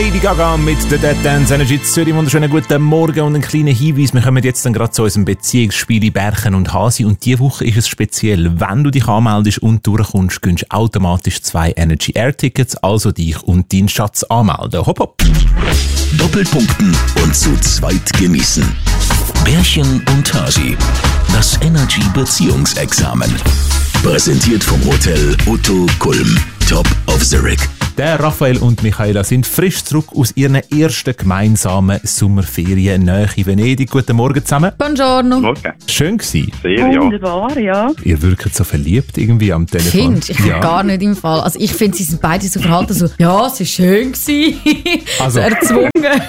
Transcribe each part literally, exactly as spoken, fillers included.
Lady Gaga mit der Dead Dance Energy Zürich. Wunderschönen guten Morgen und einen kleinen Hinweis. Wir kommen jetzt dann gerade zu unserem Beziehungsspiel Bärchen und Hasi. Und diese Woche ist es speziell. Wenn du dich anmeldest und durchkommst, gönnst du automatisch zwei Energy Air Tickets. Also dich und deinen Schatz anmelden. Hopp, hopp. Doppelpunkten und zu zweit genießen. Bärchen und Hasi. Das Energy Beziehungsexamen. Präsentiert vom Hotel Otto Kulm. Top of the Rig. Der Raphael und Michaela sind frisch zurück aus ihren ersten gemeinsamen Sommerferien nahe in Venedig. Guten Morgen zusammen. Buongiorno. Morgen. Schön gewesen. Sehr, ja. Wunderbar, ja. Ihr wirkt so verliebt irgendwie am Telefon. Findest ich ja. gar nicht im Fall. Also ich finde, sie sind beide so verhalten, so, ja, es war schön gewesen. Also, so erzwungen.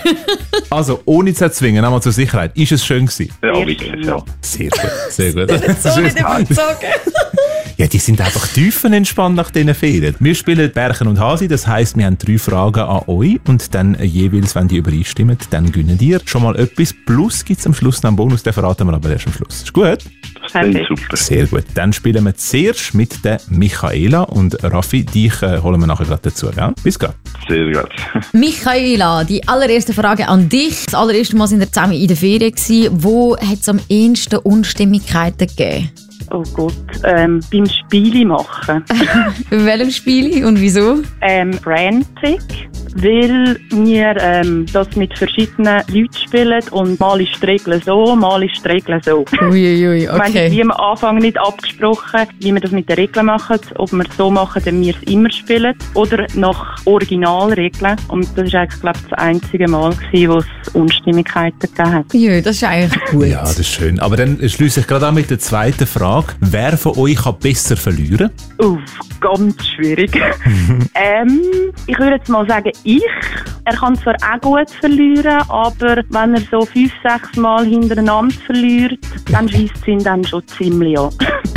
Also ohne zu erzwingen, einmal zur Sicherheit. Ist es schön gewesen? Ja, wirklich, ja. Sehr gut, sehr gut. so nicht überzogen. Ja, die sind einfach tiefenentspannt nach diesen Ferien. Wir spielen Bärchen und Hasi, das heisst, wir haben drei Fragen an euch und dann jeweils, wenn die übereinstimmen, dann gewinnen ihr schon mal etwas. Plus gibt es am Schluss noch einen Bonus, den verraten wir aber erst am Schluss. Ist gut? Das klingt super. Sehr gut. Dann spielen wir zuerst mit der Michaela und Raffi, dich äh, holen wir nachher gerade dazu. Gell? Bis gleich. Sehr gut. Michaela, die allererste Frage an dich. Das allererste Mal sind wir zusammen in der Ferien gewesen. Wo hat es am ehesten Unstimmigkeiten gegeben? Oh Gott, ähm, beim Spiele machen. Bei welchem Spiel und wieso? Ähm, Frantic, weil wir ähm, das mit verschiedenen Leuten spielen und mal ist die Regel so, mal ist die Regel so. Uiuiui, Ich meine, okay. wie am Anfang nicht abgesprochen, wie wir das mit den Regeln machen, ob wir es so machen, dass wir es immer spielen oder nach Originalregeln. Und das war eigentlich, glaube ich, das einzige Mal, gewesen, wo es Unstimmigkeiten gegeben hat. Ja, das ist eigentlich gut. Ja, das ist schön. Aber dann schließe ich gerade an mit der zweiten Frage. Wer von euch kann besser verlieren? Uff, ganz schwierig. ähm, ich würde jetzt mal sagen, ich. Er kann zwar auch gut verlieren, aber wenn er so fünf, sechs Mal hintereinander verliert, dann schießt es ihn dann schon ziemlich an.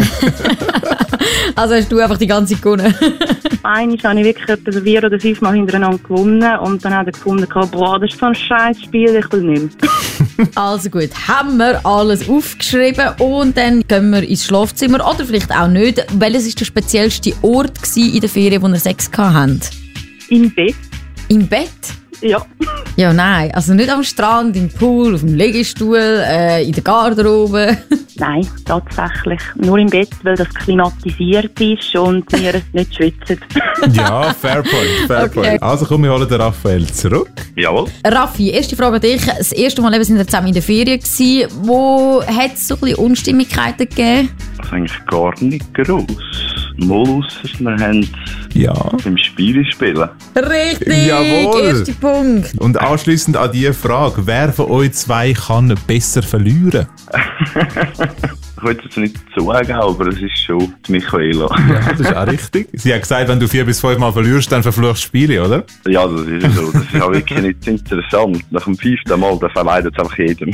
Also hast du einfach die ganze Zeit gewonnen? Einmal habe ich wirklich etwa so vier oder fünf Mal hintereinander gewonnen und dann hat er gefunden, boah, das ist so ein scheiß Spiel, ich will nicht mehr. Also gut, haben wir alles aufgeschrieben und dann gehen wir ins Schlafzimmer oder vielleicht auch nicht. Welches war der speziellste Ort in der Ferien, wo ihr Sex hattet? Im Bett? Im Bett? Ja. Ja, nein. Also nicht am Strand, im Pool, auf dem Liegestuhl, äh, in der Garderobe. Nein, tatsächlich. Nur im Bett, weil das klimatisiert ist und wir nicht schwitzen. Ja, fair point, fair Okay. point. Also komm, wir holen den Raphael zurück. Jawohl. Raffi, erste Frage an dich. Das erste Mal eben sind wir zusammen in der Ferien gewesen. Wo hat es so ein bisschen Unstimmigkeiten gegeben? Das ist eigentlich gar nicht gross. Mal ausser, wir haben Ja. beim Spiel spielen. Richtig, Jawohl. erster Punkt. Und anschliessend an diese Frage, wer von euch zwei kann besser verlieren? Ich will es jetzt nicht sagen, aber es ist schon die Michaela. Ja, das ist auch richtig. Sie hat gesagt, wenn du vier bis fünf Mal verlierst, dann verfluchst du Spiele, oder? Ja, das ist ja so. Das ist auch wirklich nicht interessant. Nach dem fünften Mal, da verleidet es einfach jedem.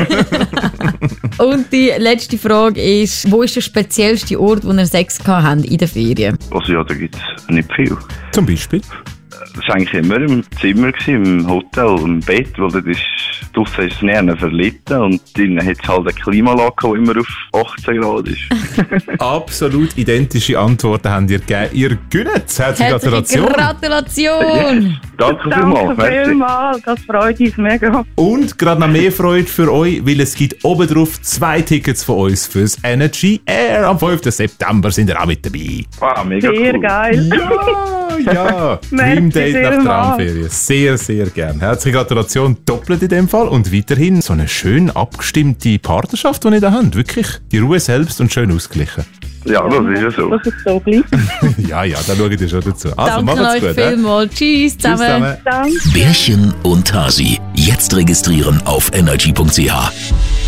Und die letzte Frage ist, wo ist der speziellste Ort, wo ihr Sex gehabt habt in den Ferien? Also ja, da gibt es nicht viel. Zum Beispiel. Das war eigentlich immer im Zimmer, gewesen, im Hotel, im Bett, weil dort ist, draussen ist es näher verlitten und drinnen hat es halt eine Klimaanlage, die immer auf achtzehn Grad ist. Absolut identische Antworten haben ihr gegeben. Ihr gönnt. Herzliche Gratulation. Gratulation! Yes. Danke Danke vielmals. Merci. vielmals, das freut uns mega. Und gerade noch mehr Freude für euch, weil es gibt obendrauf zwei Tickets von uns fürs Energy Air. Am fünften September sind ihr auch mit dabei. Ah, mega Sehr cool. geil. Ja, ja. Dream Date nach vielmals. Traumferien. Sehr, sehr gern. Herzliche Gratulation, doppelt in dem Fall. Und weiterhin so eine schön abgestimmte Partnerschaft, die ihr da habt. Wirklich die Ruhe selbst und schön ausgeglichen. Ja, das ist ja so. Das ist so bleibt. Ja, ja, da schaut ihr schon dazu. Also, Danke macht's euch gut. hä? vielmals. Tschüss zusammen. Tschüss zusammen. Danke. Bärchen und Hasi. Jetzt registrieren auf energy punkt c h.